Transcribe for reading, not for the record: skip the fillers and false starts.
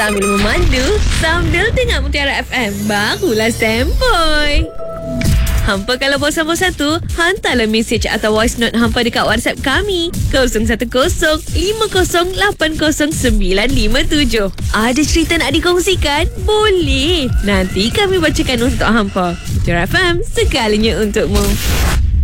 sambil memandu, sambil dengar Mutiara FM. Barulah sempoi. Hampa kalau bosan-bosan tu, hantarlah mesej atau voice note hampa dekat WhatsApp kami 0105080957. Ada cerita nak dikongsikan? Boleh. Nanti kami bacakan untuk hampa. Mutiara FM, segalanya untukmu.